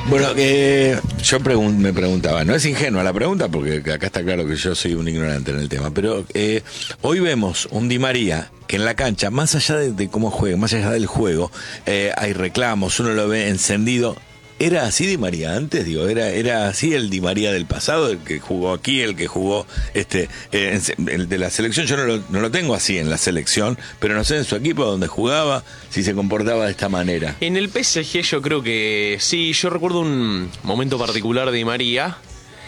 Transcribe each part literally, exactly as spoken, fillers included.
Bueno, eh, yo pregun- me preguntaba, no es ingenua la pregunta porque acá está claro que yo soy un ignorante en el tema, pero eh, hoy vemos un Di María que en la cancha, más allá de, de cómo juega, más allá del juego, eh, hay reclamos, uno lo ve encendido. ¿Era así Di María antes? Digo, ¿era, era así el Di María del pasado, el que jugó aquí, el que jugó este eh, en, el de la selección? Yo no lo, no lo tengo así en la selección, pero no sé en su equipo donde jugaba, si se comportaba de esta manera. En el P S G yo creo que sí, yo recuerdo un momento particular de Di María.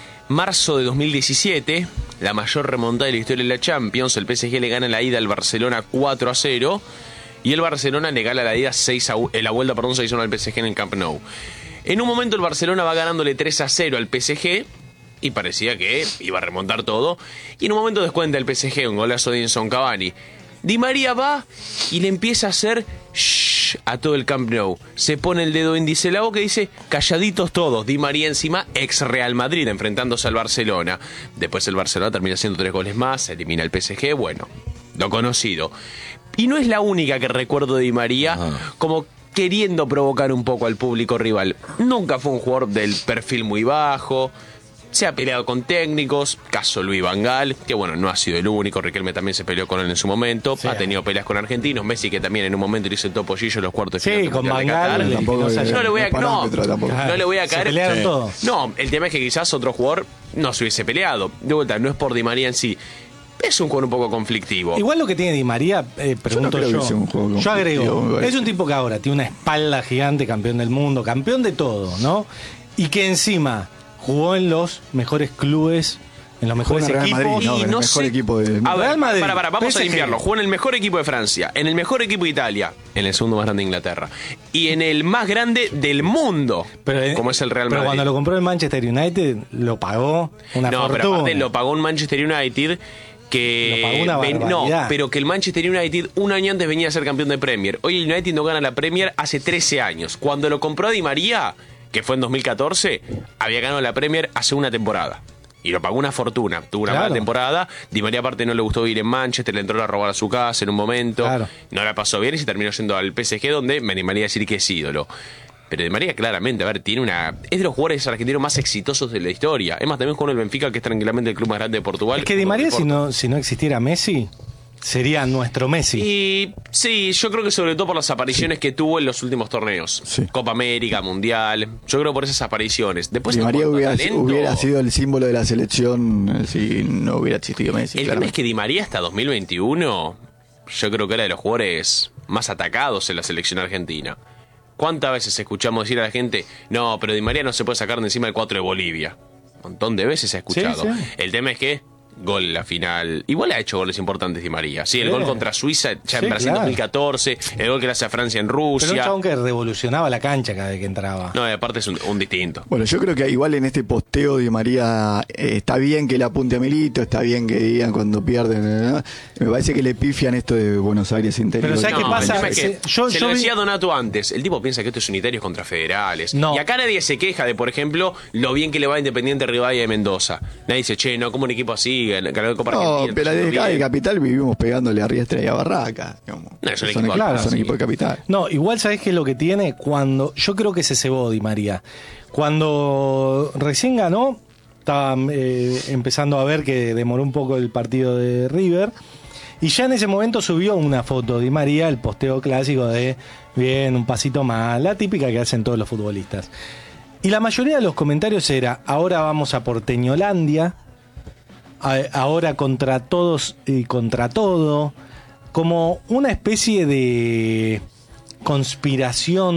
Marzo de dos mil diecisiete, la mayor remontada de la historia de la Champions, el P S G le gana la ida al Barcelona cuatro a cero y el Barcelona le gana la ida seis a uno, la vuelta perdón, seis a uno al P S G en el Camp Nou. En un momento el Barcelona va ganándole tres a cero al P S G y parecía que iba a remontar todo. Y en un momento descuenta el P S G, un golazo de Edinson Cavani. Di María va y le empieza a hacer shh a todo el Camp Nou. Se pone el dedo índice en la boca y dice calladitos todos. Di María encima, ex Real Madrid, enfrentándose al Barcelona. Después el Barcelona termina haciendo tres goles más, se elimina el P S G, bueno, lo conocido. Y no es la única que recuerdo de Di María ah. como queriendo provocar un poco al público rival. Nunca fue un jugador del perfil muy bajo, se ha peleado con técnicos, caso Luis Van Gaal, que bueno, no ha sido el único, Riquelme también se peleó con él en su momento, sí. Ha tenido peleas con argentinos, Messi que también en un momento le hizo el topollillo en los cuartos de final. Sí, con Van Gaal. No, no le voy a, no, no le voy a caer. Se pelearon todos. No, el tema es que quizás otro jugador no se hubiese peleado. De vuelta, no es por Di María en sí. Es un juego un poco conflictivo. Igual lo que tiene Di María, eh, pregunto yo. Yo, yo, yo agrego, es un tipo que ahora tiene una espalda gigante, campeón del mundo, campeón de todo, ¿no? Y que encima jugó en los mejores clubes, en los mejores equipos. Madrid, no, y en no el mejor sé, equipo de... A ver, Real Madrid, para, para, vamos P S G. a limpiarlo. Jugó en el mejor equipo de Francia, en el mejor equipo de Italia, en el segundo más grande de Inglaterra y en el más grande del mundo, pero, como es el Real Madrid. Pero cuando lo compró el Manchester United, lo pagó una no, fortuna. Pero aparte lo pagó un Manchester United que ven, no, pero que el Manchester United un año antes venía a ser campeón de Premier. Hoy el United no gana la Premier hace trece años. Cuando lo compró Di María, que fue en dos mil catorce, había ganado la Premier hace una temporada. Y lo pagó una fortuna. Tuvo una claro. mala temporada. Di María aparte no le gustó vivir en Manchester, le entró a robar a su casa en un momento. Claro. No la pasó bien y se terminó yendo al P S G, donde me animaría a decir que es ídolo. Pero Di María claramente, a ver, tiene una... Es de los jugadores argentinos más exitosos de la historia. Es más, también jugó en el Benfica, que es tranquilamente el club más grande de Portugal. Es que Di María, si no, si no existiera Messi, sería nuestro Messi. Y sí, yo creo que sobre todo por las apariciones sí. que tuvo en los últimos torneos. Sí. Copa América, Mundial. Yo creo por esas apariciones. Después Di María hubiera, talento, hubiera sido el símbolo de la selección si no hubiera existido Messi. El claro. tema es que Di María hasta dos mil veintiuno, yo creo que era de los jugadores más atacados en la selección argentina. ¿Cuántas veces escuchamos decir a la gente, no, pero Di María no se puede sacar de encima del cuatro de Bolivia? Un montón de veces se ha escuchado. Sí, sí. El tema es que gol en la final. Igual ha hecho goles importantes Di María. Sí, el sí. gol contra Suiza ya sí, en Brasil claro. dos mil catorce, el gol que le hace a Francia en Rusia. Pero un chabón que revolucionaba la cancha cada vez que entraba. No, y aparte es un, un distinto. Bueno, yo creo que igual en este posteo Di María eh, está bien que le apunte a Milito, está bien que digan cuando pierden. ¿no? Me parece que le pifian esto de Buenos Aires Interior. Pero ¿sabes no, qué pasa? Es que se yo, se yo lo decía vi... Donato antes. El tipo piensa que esto es unitarios contra federales. No. Y acá nadie se queja de, por ejemplo, lo bien que le va a Independiente Rivadavia de Mendoza. Nadie dice, che, no, como un equipo así, ganó de Copa no, Argentina. No, pero desde acá de Capital vivimos pegándole a Riestra y a Barraca. No, es un son equipo, claro, son sí. equipo de Capital. No, igual sabés qué es lo que tiene cuando... Yo creo que se cebó Di María. Cuando recién ganó, estaba eh, empezando a ver que demoró un poco el partido de River. Y ya en ese momento subió una foto Di María, el posteo clásico de bien, un pasito más, la típica que hacen todos los futbolistas. Y la mayoría de los comentarios era, ahora vamos a Porteñolandia, ahora contra todos y contra todo, como una especie de conspiración